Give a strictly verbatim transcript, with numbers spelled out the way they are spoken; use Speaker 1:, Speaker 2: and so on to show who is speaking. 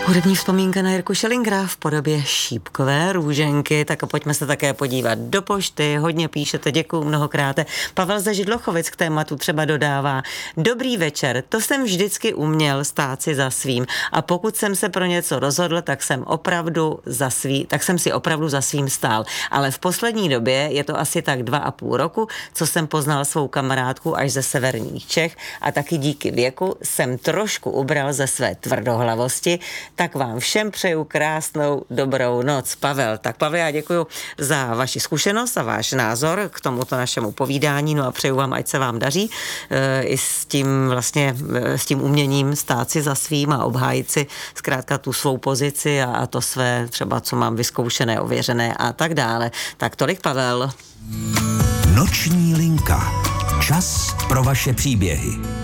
Speaker 1: Hudební vzpomínka na Jirku Schillingra v podobě šípkové růženky, tak a pojďme se také podívat do pošty, hodně píšete, děkuju mnohokrát. Pavel ze Židlochovic k tématu třeba dodává: dobrý večer, to jsem vždycky uměl stát si za svým a pokud jsem se pro něco rozhodl, tak jsem opravdu za svý, tak jsem si opravdu za svým stál. Ale v poslední době, je to asi tak dva a půl roku, co jsem poznal svou kamarádku až ze severních Čech a taky díky věku jsem trošku ubral ze své tvrdohlavosti. Tak vám všem přeju krásnou dobrou noc. Pavel. Tak Pavel, já děkuji za vaši zkušenost a váš názor k tomuto našemu povídání, no a přeju vám, ať se vám daří e, i s tím vlastně, e, s tím uměním stát si za svým a obhájit si zkrátka tu svou pozici a, a to své třeba, co mám vyzkoušené, ověřené a tak dále. Tak tolik Pavel.
Speaker 2: Noční linka. Čas pro vaše příběhy.